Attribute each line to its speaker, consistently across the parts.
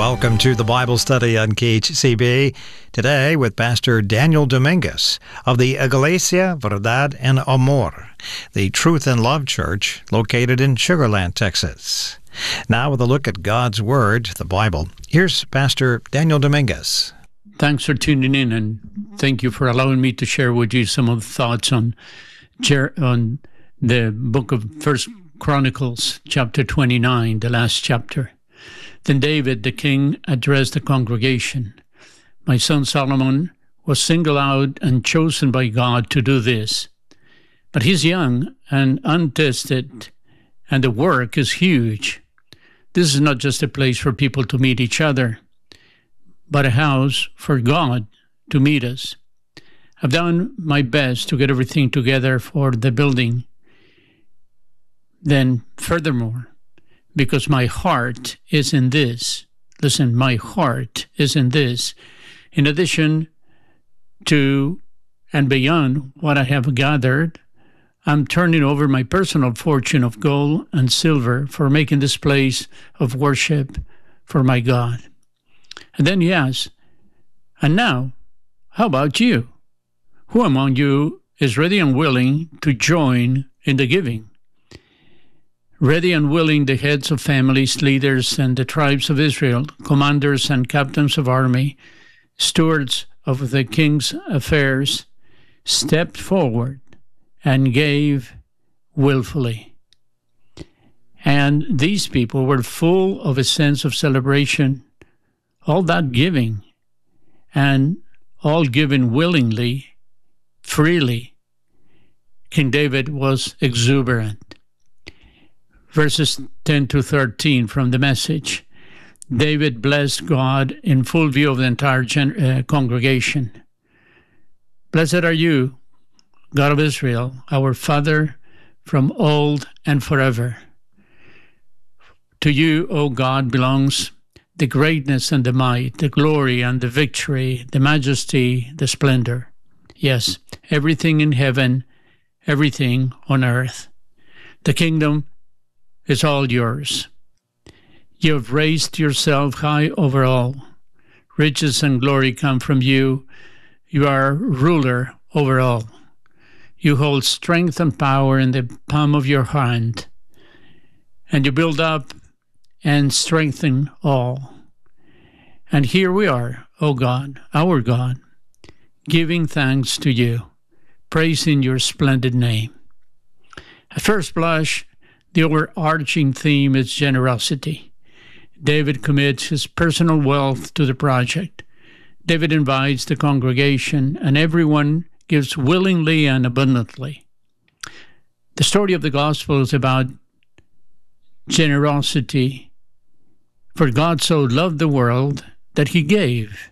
Speaker 1: Welcome to the Bible study on KHCB. Today with Pastor Daniel Dominguez of the Iglesia Verdad en Amor, the Truth and Love Church located in Sugar Land, Texas. Now with a look at God's Word, the Bible, here's Pastor Daniel Dominguez.
Speaker 2: Thanks for tuning in, and thank you for allowing me to share with you some of the thoughts on the book of First Chronicles, chapter 29, the last chapter. Then David, the king, addressed the congregation. My son Solomon was singled out and chosen by God to do this. But he's young and untested, and the work is huge. This is not just a place for people to meet each other, but a house for God to meet us. I've done my best to get everything together for the building. Then, furthermore, because my heart is in this. Listen, my heart is in this. In addition to and beyond what I have gathered, I'm turning over my personal fortune of gold and silver for making this place of worship for my God. And then he asks, and now, how about you? Who among you is ready and willing to join in the giving? Ready and willing, the heads of families, leaders, and the tribes of Israel, commanders and captains of army, stewards of the king's affairs, stepped forward and gave willfully. And these people were full of a sense of celebration, all that giving, and all given willingly, freely. King David was exuberant. Verses 10 to 13 from the Message. David blessed God in full view of the entire congregation. Blessed are you, God of Israel, our Father, from old and forever. To you, O God, belongs the greatness and the might, the glory and the victory, the majesty, the splendor. Yes, everything in heaven, everything on earth. The kingdom is all yours. You have raised yourself high over all. Riches and glory come from you. You are ruler over all. You hold strength and power in the palm of your hand, and you build up and strengthen all. And here we are, O God, our God, giving thanks to you, praising your splendid name. At first blush, the overarching theme is generosity. David commits his personal wealth to the project. David invites the congregation, and everyone gives willingly and abundantly. The story of the gospel is about generosity. For God so loved the world that he gave.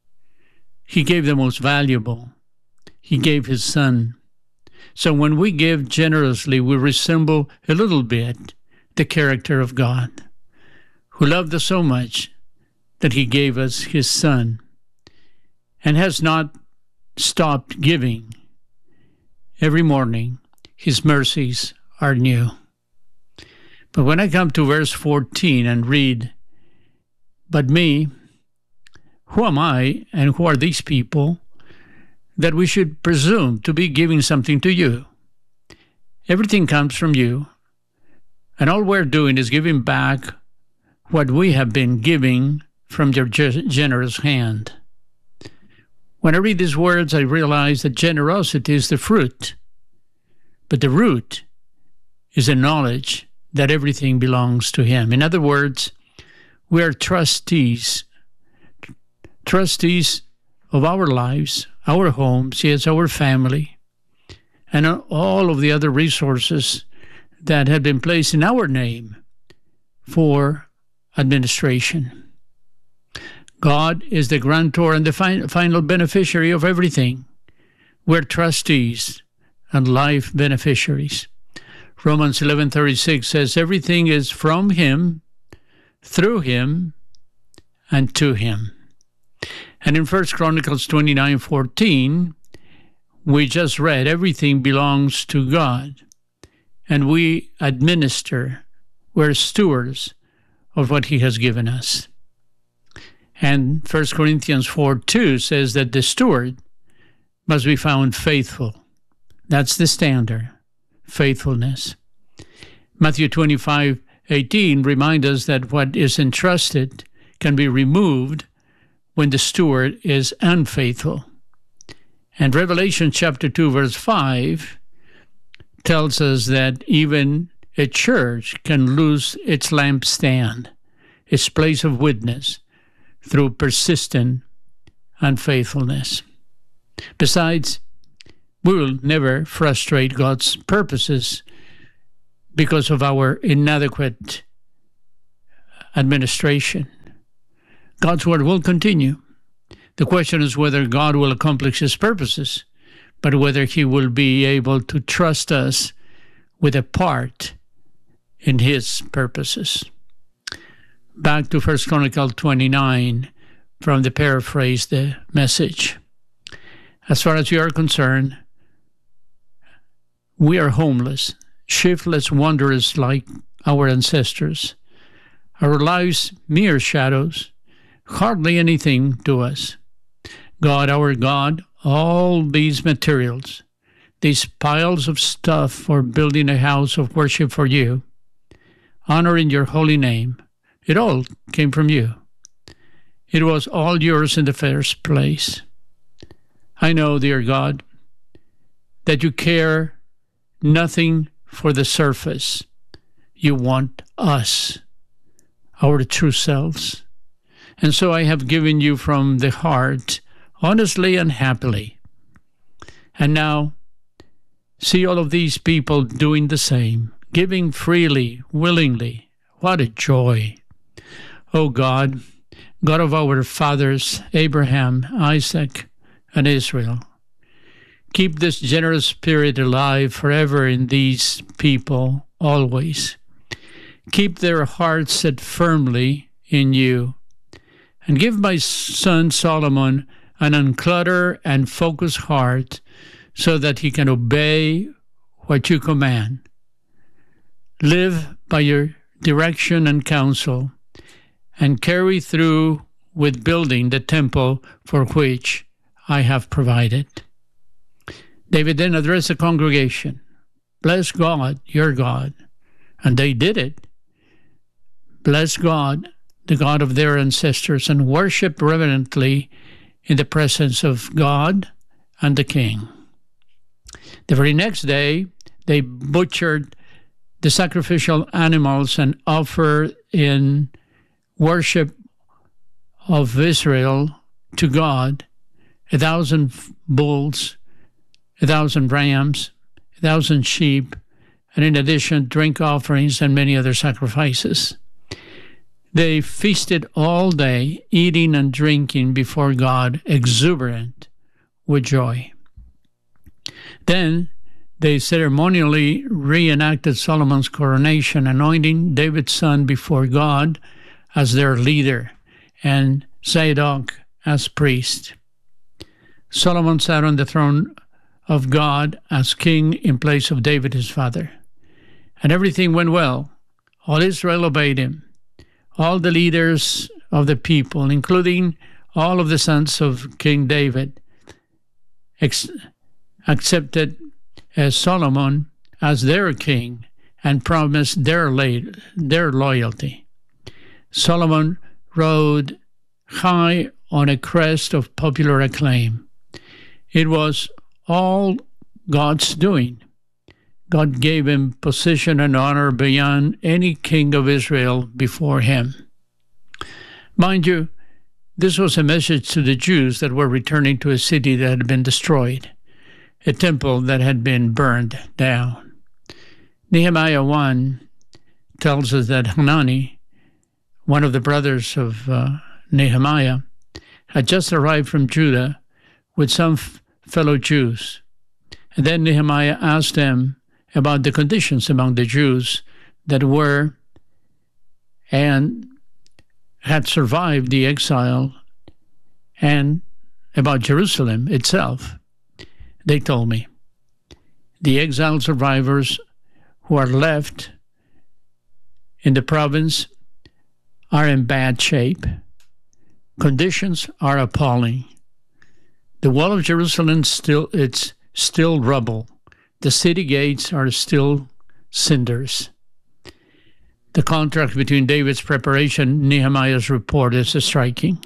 Speaker 2: He gave the most valuable. He gave his son. So when we give generously, we resemble a little bit the character of God, who loved us so much that he gave us his son and has not stopped giving. Every morning, his mercies are new. But when I come to verse 14 and read, but me, who am I and who are these people, that we should presume to be giving something to you? Everything comes from you, and all we're doing is giving back what we have been giving from your generous hand. When I read these words, I realize that generosity is the fruit, but the root is the knowledge that everything belongs to him. In other words, we are trustees of our lives, our homes, yes, our family, and all of the other resources that have been placed in our name for administration. God is the grantor and the final beneficiary of everything. We're trustees and life beneficiaries. Romans 11:36 says, everything is from him, through him, and to him. And in 1 Chronicles 29:14, we just read, everything belongs to God, and we administer, we're stewards of what he has given us. And 1 Corinthians 4:2 says that the steward must be found faithful. That's the standard, faithfulness. Matthew 25:18 reminds us that what is entrusted can be removed when the steward is unfaithful. And Revelation chapter 2, verse 5 tells us that even a church can lose its lampstand, its place of witness, through persistent unfaithfulness. Besides, we will never frustrate God's purposes because of our inadequate administration. God's word will continue. The question is whether God will accomplish his purposes, but whether he will be able to trust us with a part in his purposes. Back to 1 Chronicles 29 from the paraphrase, the Message. As far as you are concerned, we are homeless, shiftless wanderers like our ancestors. Our lives mere shadows, hardly anything to us. God, our God, all these materials, these piles of stuff for building a house of worship for you, honoring your holy name, it all came from you. It was all yours in the first place. I know, dear God, that you care nothing for the surface. You want us, our true selves. And so I have given you from the heart, honestly and happily. And now, see all of these people doing the same, giving freely, willingly. What a joy. Oh God, God of our fathers, Abraham, Isaac, and Israel, keep this generous spirit alive forever in these people, always. Keep their hearts set firmly in you. And give my son Solomon an uncluttered and focused heart so that he can obey what you command. Live by your direction and counsel, and carry through with building the temple for which I have provided. David then addressed the congregation. Bless God, your God. And they did it. Bless God, the God of their ancestors, and worship reverently in the presence of God and the king. The very next day, they butchered the sacrificial animals and offered in worship of Israel to God 1,000 bulls, 1,000 rams, 1,000 sheep, and in addition, drink offerings and many other sacrifices. They feasted all day, eating and drinking before God, exuberant with joy. Then they ceremonially reenacted Solomon's coronation, anointing David's son before God as their leader and Zadok as priest. Solomon sat on the throne of God as king in place of David his father. And everything went well. All Israel obeyed him. All the leaders of the people, including all of the sons of King David, accepted Solomon as their king and promised their loyalty. Solomon rode high on a crest of popular acclaim. It was all God's doing. God gave him position and honor beyond any king of Israel before him. Mind you, this was a message to the Jews that were returning to a city that had been destroyed, a temple that had been burned down. Nehemiah 1 tells us that Hanani, one of the brothers of Nehemiah, had just arrived from Judah with some fellow Jews. And then Nehemiah asked them about the conditions among the Jews that were and had survived the exile, and about Jerusalem itself. They told me, the exile survivors who are left in the province are in bad shape. conditions are appalling. The wall of Jerusalem it's still rubble. The city gates are still cinders. The contrast between David's preparation and Nehemiah's report is striking.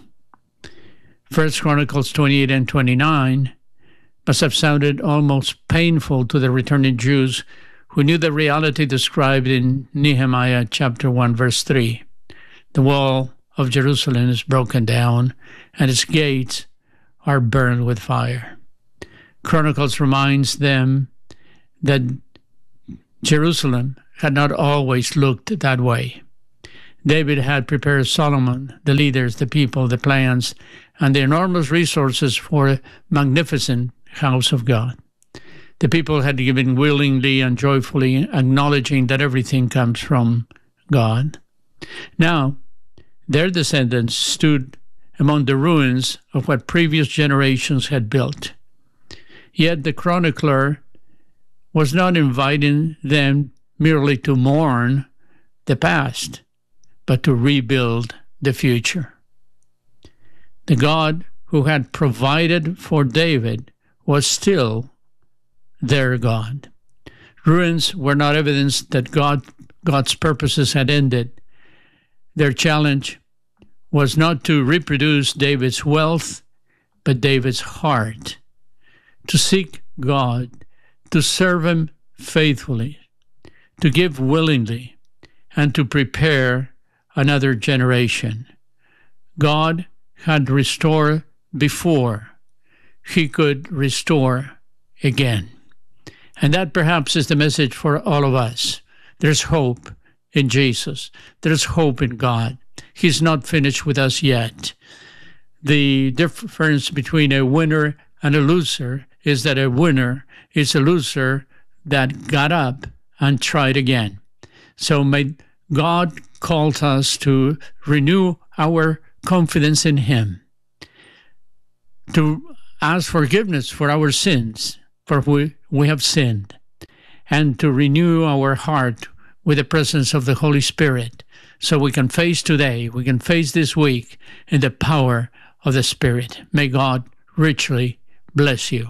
Speaker 2: 1 Chronicles 28 and 29 must have sounded almost painful to the returning Jews who knew the reality described in Nehemiah chapter 1, verse 3. The wall of Jerusalem is broken down, and its gates are burned with fire. Chronicles reminds them that Jerusalem had not always looked that way. David had prepared Solomon, the leaders, the people, the plans, and the enormous resources for a magnificent house of God. The people had given willingly and joyfully, acknowledging that everything comes from God. Now, their descendants stood among the ruins of what previous generations had built. Yet the chronicler was not inviting them merely to mourn the past, but to rebuild the future. The God who had provided for David was still their God. Ruins were not evidence that God's purposes had ended. Their challenge was not to reproduce David's wealth, but David's heart, to seek God, to serve Him faithfully, to give willingly, and to prepare another generation. God had restored before. He could restore again. And that perhaps is the message for all of us. There's hope in Jesus. There's hope in God. He's not finished with us yet. The difference between a winner and a loser is that a winner is a loser that got up and tried again. So may God call us to renew our confidence in Him, to ask forgiveness for our sins, for we have sinned, and to renew our heart with the presence of the Holy Spirit, so we can face today, we can face this week in the power of the Spirit. May God richly bless you.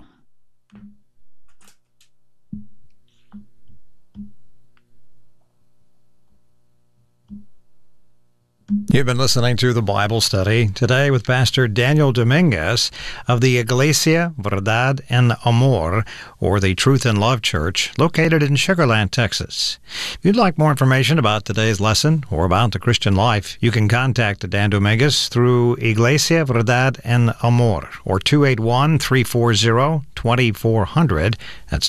Speaker 1: You've been listening to the Bible Study today with Pastor Daniel Dominguez of the Iglesia Verdad en Amor, or the Truth and Love Church, located in Sugar Land, Texas. If you'd like more information about today's lesson or about the Christian life, you can contact Dan Dominguez through Iglesia Verdad en Amor, or 281-340-2400. That's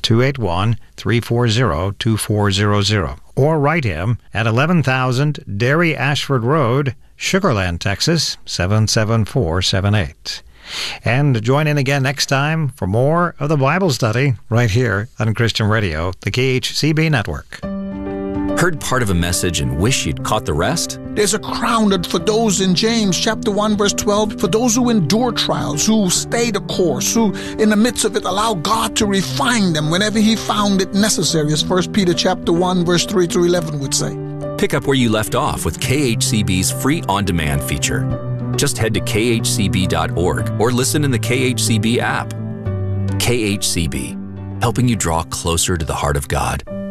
Speaker 1: 281-340-2400. Or write him at 11,000 Dairy Ashford Road, Sugar Land, Texas, 77478. And join in again next time for more of the Bible Study right here on Christian Radio, the KHCB Network.
Speaker 3: Heard part of a message and wish you'd caught the rest?
Speaker 4: There's a crown for those in James chapter 1 verse 12, for those who endure trials, who stay the course, who in the midst of it allow God to refine them whenever He found it necessary, as 1 Peter chapter 1 verse 3 through 11 would say.
Speaker 3: Pick up where you left off with KHCB's free on-demand feature. Just head to khcb.org or listen in the KHCB app. KHCB, helping you draw closer to the heart of God.